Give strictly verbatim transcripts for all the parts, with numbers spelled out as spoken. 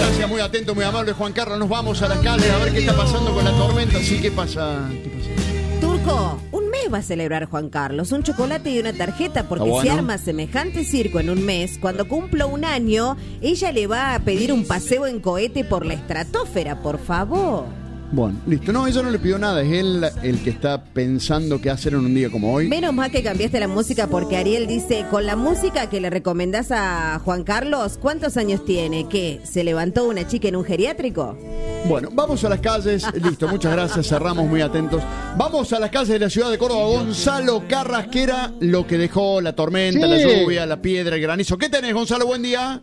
Gracias, muy atento, muy amable Juan Carlos. Nos vamos a las calles a ver qué está pasando con la tormenta. Sí, ¿qué pasa? ¿Qué pasa? Turco, un mes va a celebrar Juan Carlos, un chocolate y una tarjeta, porque ¿Ah, bueno? si arma semejante circo en un mes, cuando cumpla un año, ella le va a pedir un paseo en cohete por la estratosfera, por favor. Bueno, listo. No, ella no le pidió nada. Es él el que está pensando qué hacer en un día como hoy. Menos mal que cambiaste la música, porque Ariel dice, con la música que le recomendás a Juan Carlos, ¿cuántos años tiene? ¿Qué? ¿Se levantó una chica en un geriátrico? Bueno, vamos a las calles. Listo, muchas gracias. Cerramos, muy atentos. Vamos a las calles de la ciudad de Córdoba. Gonzalo Carrasquera, lo que dejó la tormenta, sí. La lluvia, la piedra, el granizo. ¿Qué tenés, Gonzalo? Buen día.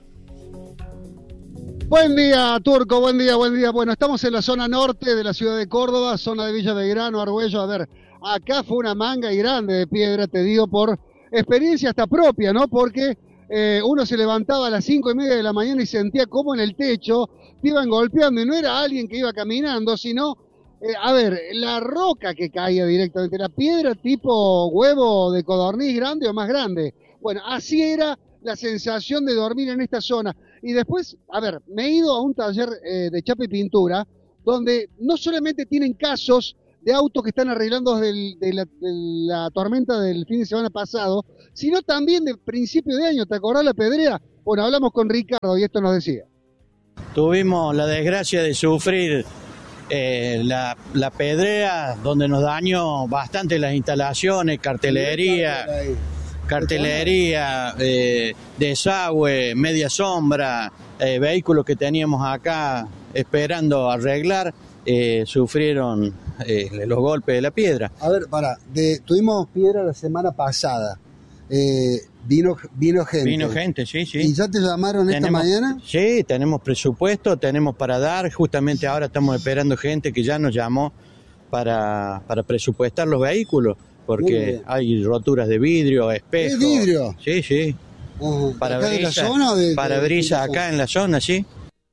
Buen día, Turco, buen día, buen día. Bueno, estamos en la zona norte de la ciudad de Córdoba, zona de Villa Belgrano, Argüello. A ver, acá fue una manga y grande de piedra, te digo, por experiencia hasta propia, ¿no? Porque eh, uno se levantaba a las cinco y media de la mañana y sentía como en el techo te iban golpeando, y no era alguien que iba caminando, sino, eh, a ver, la roca que caía directamente, la piedra tipo huevo de codorniz grande o más grande. Bueno, así era la sensación de dormir en esta zona. Y después, a ver, me he ido a un taller eh, de chapa y pintura, donde no solamente tienen casos de autos que están arreglando desde de la, de la tormenta del fin de semana pasado, sino también de principio de año. ¿Te acordás la pedrea? Bueno, hablamos con Ricardo y esto nos decía. Tuvimos la desgracia de sufrir eh, la, la pedrea, donde nos dañó bastante las instalaciones, cartelería... Cartelería, eh, desagüe, media sombra, eh, vehículos que teníamos acá esperando arreglar, eh, sufrieron eh, los golpes de la piedra. A ver, para, de, tuvimos piedra la semana pasada, eh, vino, vino gente. Vino gente, sí, sí. ¿Y ya te llamaron esta tenemos, mañana? Sí, tenemos presupuesto, tenemos para dar, justamente ahora estamos esperando gente que ya nos llamó para, para presupuestar los vehículos. Porque hay roturas de vidrio, espejos. ¿Es vidrio? Sí, sí. Uh, para ¿Acá de la zona o de, para de, brisa de, de acá en la zona, sí.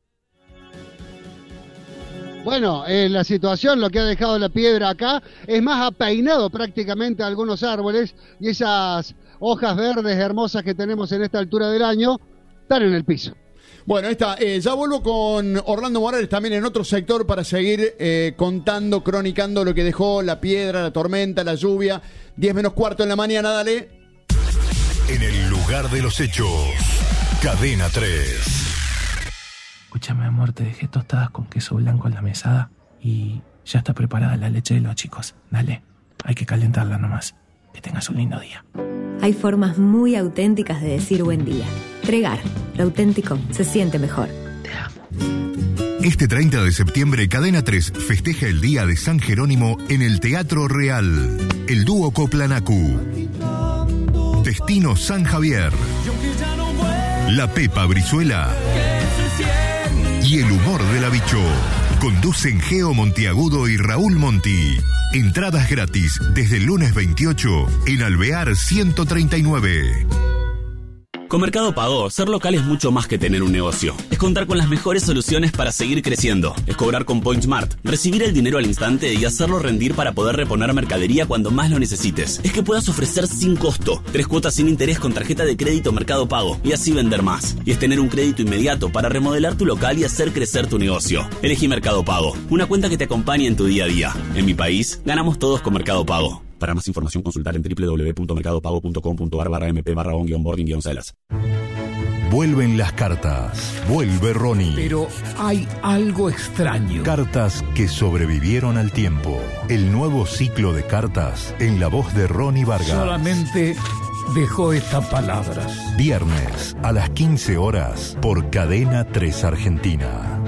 Bueno, eh, la situación, lo que ha dejado la piedra acá, es más, ha peinado prácticamente algunos árboles, y esas hojas verdes hermosas que tenemos en esta altura del año están en el piso. Bueno, ahí está. Eh, ya vuelvo con Orlando Morales también en otro sector para seguir eh, contando, cronicando lo que dejó la piedra, la tormenta, la lluvia. diez menos cuarto en la mañana, dale. En el lugar de los hechos, Cadena tres. Escúchame, amor, te dejé tostadas con queso blanco en la mesada y ya está preparada la leche de los chicos. Dale, hay que calentarla nomás. Que tengas un lindo día. Hay formas muy auténticas de decir buen día. Tregar, lo auténtico se siente mejor. Te amo. Este treinta de septiembre, Cadena tres festeja el Día de San Jerónimo en el Teatro Real. El dúo Coplanacu, Destino San Javier, La Pepa Brizuela y el humor de la Bicho. Conducen Geo Montiagudo y Raúl Monti. Entradas gratis desde el lunes veintiocho en Alvear ciento treinta y nueve. Con Mercado Pago, ser local es mucho más que tener un negocio. Es contar con las mejores soluciones para seguir creciendo. Es cobrar con PointSmart, recibir el dinero al instante y hacerlo rendir para poder reponer mercadería cuando más lo necesites. Es que puedas ofrecer sin costo, tres cuotas sin interés con tarjeta de crédito Mercado Pago y así vender más. Y es tener un crédito inmediato para remodelar tu local y hacer crecer tu negocio. Elegí Mercado Pago, una cuenta que te acompañe en tu día a día. En mi país, ganamos todos con Mercado Pago. Para más información, consultar en doble u doble u doble u punto mercado pago punto com punto a r barra m p barra on guión boarding guión celas. Vuelven las cartas. Vuelve Ronnie. Pero hay algo extraño. Cartas que sobrevivieron al tiempo. El nuevo ciclo de cartas en la voz de Ronnie Vargas. Solamente dejó estas palabras. Viernes a las quince horas por Cadena tres Argentina.